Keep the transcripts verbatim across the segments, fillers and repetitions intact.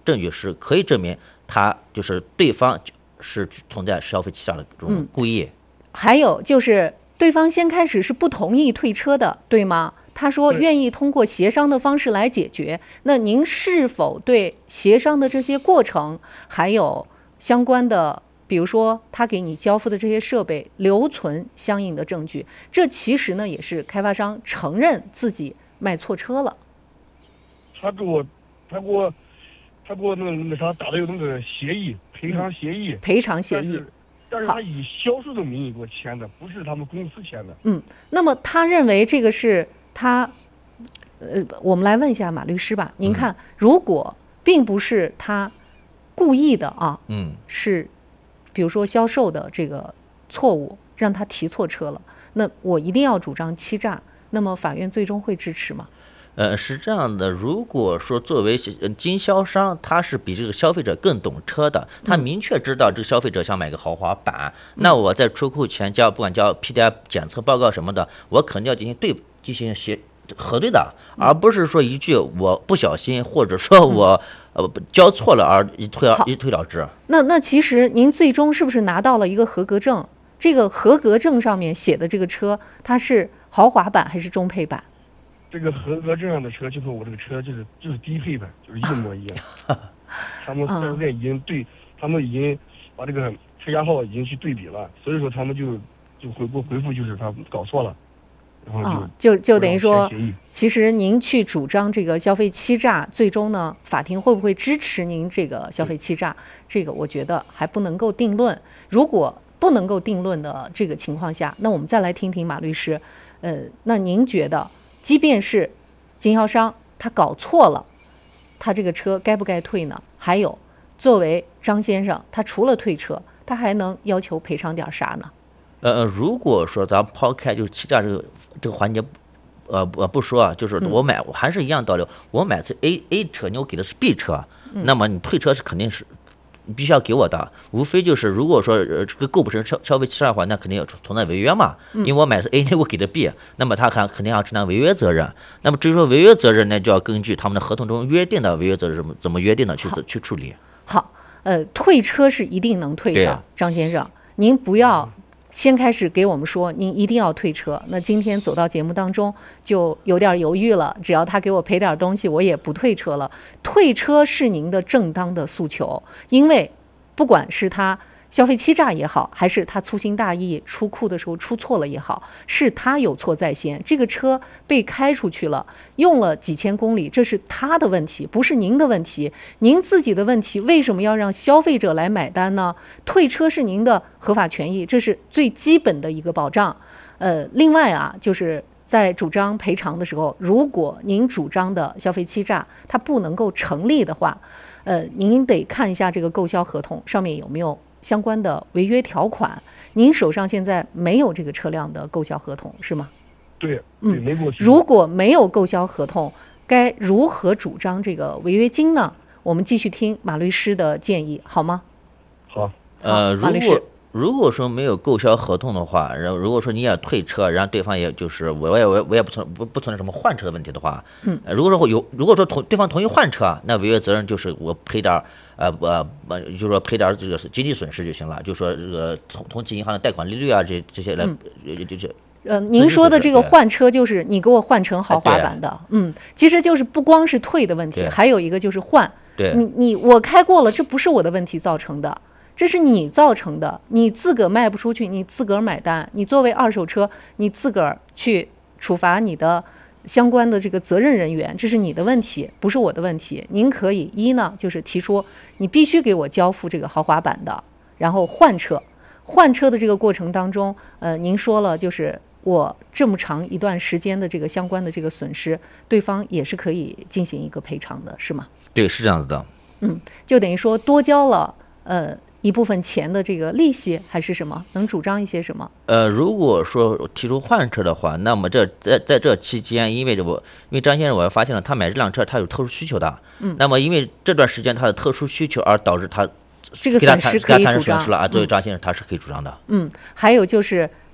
证据是可以证明他就是对方是存在消费欺诈的这种故意。 嗯、还有就是对方先开始是不同意退车的，对吗？他说愿意通过协商的方式来解决。那您是否对协商的这些过程，还有相关的，比如说他给你交付的这些设备留存相应的证据？这其实呢也是开发商承认自己卖错车了。 他给我，他给我，他给我那个那啥打的有那个协议，赔偿协议。 嗯、赔偿协议。 但是他以销售的名义给我签的，不是他们公司签的。 嗯，那么他认为这个是他，呃，我们来问一下马律师吧。您看，如果并不是他故意的啊， 嗯， 是比如说销售的这个错误让他提错车了，那我一定要主张欺诈，那么法院最终会支持吗？ 呃，是这样的，如果说作为经销商，他是比这个消费者更懂车的，他明确知道这个消费者想买个豪华版，嗯、那我在出库前交，不管交 P D I 检测报告什么的，我肯定要进行对进行协核对的，而不是说一句我不小心，或者说我、嗯、呃交错了而一推一推了之。 那那其实您最终是不是拿到了一个合格证？这个合格证上面写的这个车，它是豪华版还是中配版？ 这个合格证上的车就和我这个车就是就是低配版，就是一模一样。他们四 S 店已经对，他们已经把这个车架号已经去对比了，所以说他们就就回给我回复就是他搞错了，然后就、 啊、就就等于说，其实您去主张这个消费欺诈，最终呢，法庭会不会支持您这个消费欺诈？这个我觉得还不能够定论。如果不能够定论的这个情况下，那我们再来听听马律师，呃，那您觉得？即便是经销商他搞错了，他这个车该不该退呢？还有，作为张先生，他除了退车，他还能要求赔偿点啥呢？ 呃，如果说咱抛开就是欺诈这个这个环节，呃不不说啊，就是我买、嗯、我还是一样道理，我买次 A A 车，你给我给的是 B 车，嗯、那么你退车是肯定是。你必须要给我的，无非就是如果说呃这个构不成消消费欺诈的话，那肯定要存在违约嘛。因为我买的是 A， 我给的 B， 那么他肯肯定要承担违约责任。那么至于说违约责任呢，就要根据他们的合同中约定的违约责任怎么怎么约定的去去处理。 好，呃，退车是一定能退的，张先生，您不要先开始给我们说您一定要退车，那今天走到节目当中就有点犹豫了，只要他给我赔点东西我也不退车了。退车是您的正当的诉求，因为不管是他消费欺诈也好，还是他粗心大意出库的时候出错了也好，是他有错在先，这个车被开出去了，用了几千公里，这是他的问题，不是您的问题。您自己的问题为什么要让消费者来买单呢？退车是您的合法权益，这是最基本的一个保障。呃，另外啊，就是在主张赔偿的时候，如果您主张的消费欺诈它不能够成立的话，呃，您得看一下这个购销合同上面有没有相关的违约条款。您手上现在没有这个车辆的购销合同是吗？ 对， 嗯， 没过去。 如果没有购销合同，该如何主张这个违约金呢？我们继续听马律师的建议，好吗？ 好， 呃， 马律师。 如果如果说没有购销合同的话，然后如果说你也退车，然后对方也就是我也我我也不存不不存在什么换车的问题的话， 嗯， 呃、如果说有如果说同对方同意换车，那违约责任就是我赔点呃呃呃，就是说赔点这个经济损失就行了，就说这个同同期银行的贷款利率啊这这些来，嗯、就就。 呃，您说的这个换车就是你给我换成豪华版的，嗯，其实就是不光是退的问题，还有一个就是换。 对， 你你我开过了，这不是我的问题造成的。这是你造成的，你自个儿卖不出去，你自个儿买单。你作为二手车，你自个儿去处罚你的相关的这个责任人员，这是你的问题，不是我的问题。您可以一呢，就是提出你必须给我交付这个豪华版的，然后换车。换车的这个过程当中，呃，您说了，就是我这么长一段时间的这个相关的这个损失，对方也是可以进行一个赔偿的，是吗？ 对，是这样子的。 嗯，就等于说多交了呃。一部分钱的这个利息还是什么？能主张一些什么？ 呃，如果说提出换车的话，那么这在在这期间，因为我因为张先生我发现了他买这辆车他有特殊需求的， 嗯， 那么因为这段时间他的特殊需求而导致他这个损失可以主张了啊，对张先生他是可以主张的。 嗯，还有就是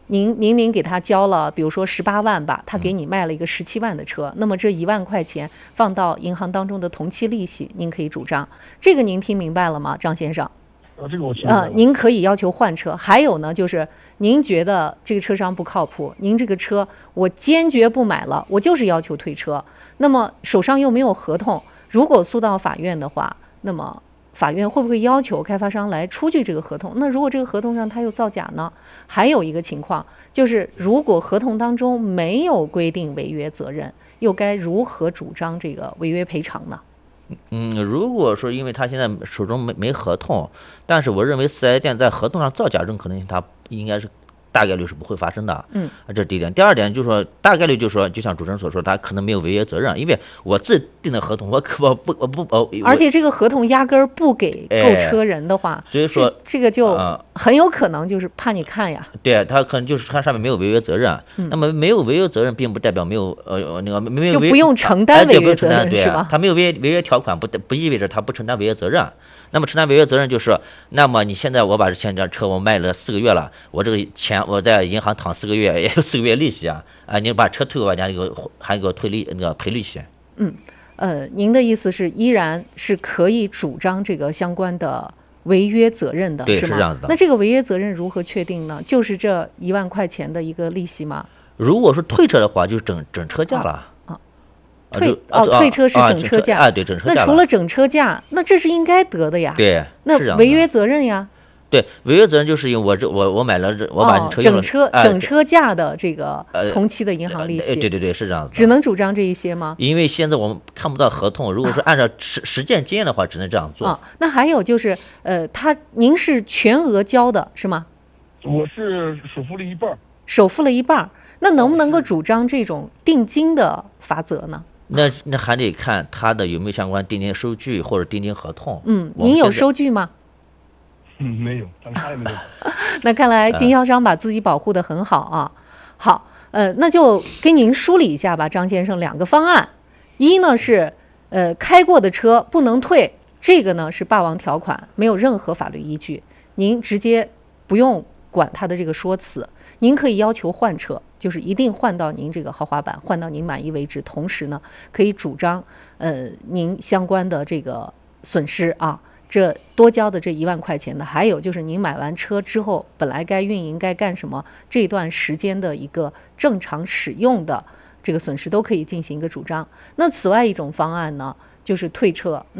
您明明给他交了，比如说十八万吧，他给你卖了一个十七万的车，嗯、那么这一万块钱放到银行当中的同期利息，您可以主张。这个您听明白了吗，张先生？ 啊，这个我听明白了。 呃，您可以要求换车。还有呢，就是您觉得这个车商不靠谱，您这个车我坚决不买了，我就是要求退车。那么手上又没有合同，如果诉到法院的话，那么法院会不会要求开发商来出具这个合同？那如果这个合同上他又造假呢？还有一个情况就是，如果合同当中没有规定违约责任，又该如何主张这个违约赔偿呢？ 嗯，如果说因为他现在手中没没合同，但是我认为四 S 店在合同上造假这种可能性，它应该是大概率是不会发生的。 嗯， 这是第一点。第二点就是说，大概率就是说，就像主持人所说，他可能没有违约责任，因为我自定的合同，我可我不我不呃， 而且这个合同压根儿不给购车人的话， 哎、所以说这, 这个就很有可能就是怕你看呀。 对他可能就是他上面没有违约责任， 嗯、 那么没有违约责任，并不代表没有呃那个没有就不用承担违约责任、 哎、 是吧？ 他没有违约违约条款，不不意味着他不承担违约责任。那么承担违约责任就是，那么你现在我把现在车我卖了四个月了，我这个钱我在银行躺四个月，也有四个月利息啊啊！你把车退给我家，那个还给我退利那个赔利息。 嗯，呃，您的意思是依然是可以主张这个相关的违约责任的， 对， 是吗？ 是这样子的。 那这个违约责任如何确定呢？就是这一万块钱的一个利息吗？ 如果是退车的话，就是整整车价了。 啊啊退哦，退车是整车价啊，对，整车价。 那除了整车价，那这是应该得的呀。 对， 那违约责任呀。 对，违约责任就是因为我这我我买了这我把车、 哦、整车、 哎、 整车价的这个同期的银行利息。 呃、对对对，是这样子。 只能主张这一些吗？ 因为现在我们看不到合同，如果说按照实实践经验的话，只能这样做。 啊，那还有就是，呃，他您是全额交的是吗？ 我是首付了一半。 首付了一半，那能不能够主张这种定金的法则呢？ 那那还得看他的有没有相关定金收据或者定金合同。 嗯，您有收据吗？ 嗯，没有，咱们也没有。 那看来经销商把自己保护得很好啊。好，呃，那就跟您梳理一下吧，张先生，两个方案。一呢是，呃，开过的车不能退，这个呢是霸王条款，没有任何法律依据，您直接不用管他的这个说辞，您可以要求换车，就是一定换到您这个豪华版，换到您满意为止。同时呢，可以主张，呃，您相关的这个损失啊。这多交的这一万块钱的，还有就是您买完车之后，本来该运营该干什么，这段时间的一个正常使用的这个损失都可以进行一个主张。那此外一种方案呢，就是退车。